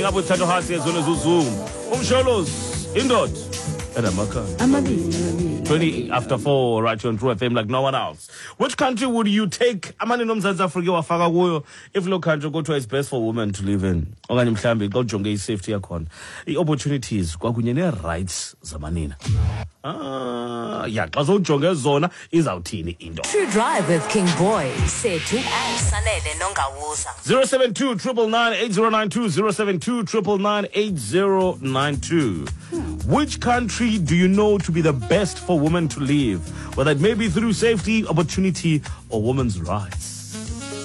Warming up with Tato Hasi as well as Zoom. Umsholos, Indot. And Amaka. 20 after 4, right here on True FM like no one else. Which country would you take? Amani nomzansi Afrika wafaka kuyo. If lo country go to it's best for women to live in. Okanye mhlambi go jonge safety yakhona. I-opportunities kwakunye ne-rights zamanina. Yeah, xa ujonge zona izawuthini into. True Drive with King Boy. Sethu Sanele nongawuza. 072 999 8092 072 999 8092. Which country do you know to be the best for women to live, whether it may be through safety, opportunity, or women's rights?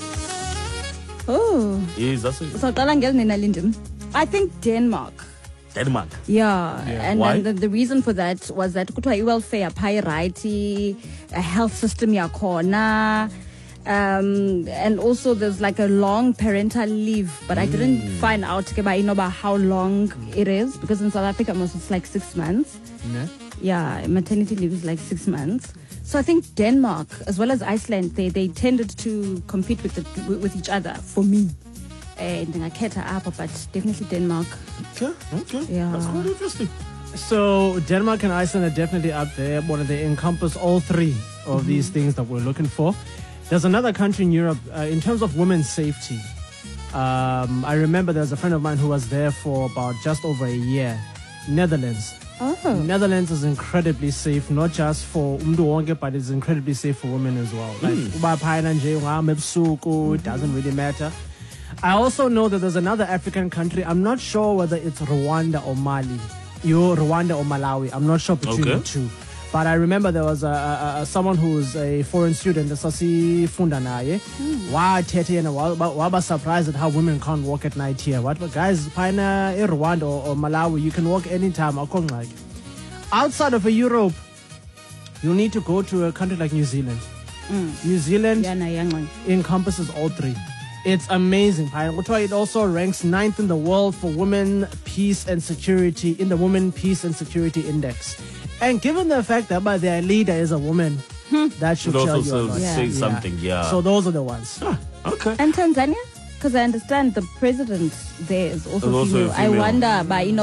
Oh. Yes, that's it. So I think Denmark. Denmark. Yeah. And why? the reason for that was that kuthiwa welfare pay right, a health system yakhona. And also there's like a long parental leave, but I didn't find out about how long it is, because in South Africa it's like 6 months. Yeah, maternity leave is like 6 months. So I think Denmark as well as Iceland, they tended to compete with each other for me. And I kept her up, but definitely Denmark. Okay. Yeah. That's quite interesting. So Denmark and Iceland are definitely up there, but they encompass all three of these things that we're looking for. There's another country in Europe, in terms of women's safety. I remember there's a friend of mine who was there for about just over a year. Netherlands. Oh. Netherlands is incredibly safe, not just for umntu wonke, but it's incredibly safe for women as well. Like, uba phayana nje ungahamba ebusuku, it doesn't really matter. I also know that there's another African country. I'm not sure whether it's Rwanda or Mali. Rwanda or Malawi. I'm not sure between the two. But I remember there was someone who was a foreign student, Funda naye. Wathethe and waba surprised at how women can't walk at night here. What guys, Pina in Rwanda or Malawi, you can walk anytime. Outside of Europe, you need to go to a country like New Zealand. New Zealand encompasses all three. It's amazing. It also ranks 9th in the world for women, peace and security in the Women Peace and Security Index. And given the fact that their leader is a woman, that should tell you a lot. Say something, yeah. So those are the ones. Okay. And Tanzania? Because I understand the president there is also female. I wonder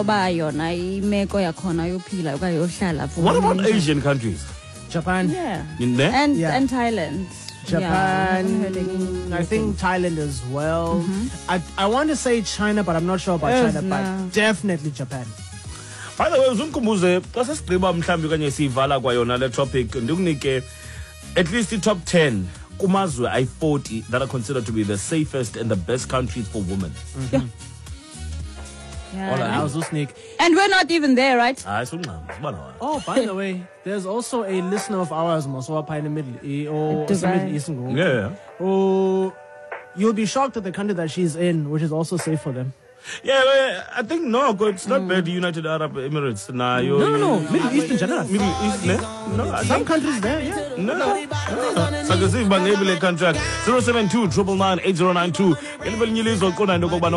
what about Asian countries? Japan. Yeah. In there? And Thailand. Japan, I think Thailand as well. I want to say China, but I'm not sure about China, but definitely Japan. By the way, uzumkhumbuze xa sesigqiba mhlawumbi kanye siyivala kwayona le topic ndikunike at least the top 10 kumazwe ayi-40 that are considered to be the safest and the best countries for women. And we're not even there, right? Oh, by the way, there's also a listener of ours, Moswapa in the Middle East. Yeah. Oh, you'll be shocked at the country that she's in, which is also safe for them. Yeah, I think it's not bad. United Arab Emirates. No. Middle East in general. Middle East, no. Some countries there, yeah. No. So I can see if I'm able to contract 072 999 8092.